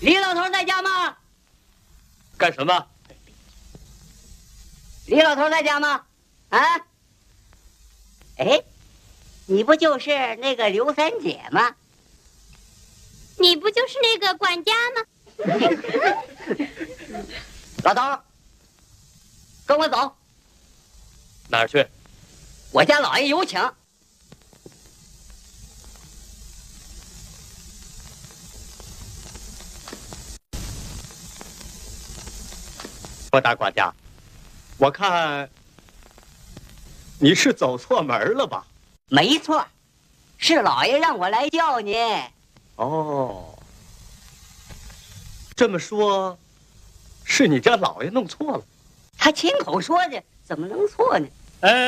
李老头在家吗？ 干什么？ 李老头在家吗？啊？哎，你不就是那个刘三姐吗？ 你不就是那个管家吗？ 老头，跟我走。 哪儿去？ 我家老爷有请。 我大管家，我看你是走错门了吧？ 没错，是老爷让我来叫你。 哦，这么说，是你家老爷弄错了。 他亲口说的，怎么能错呢？ 哎。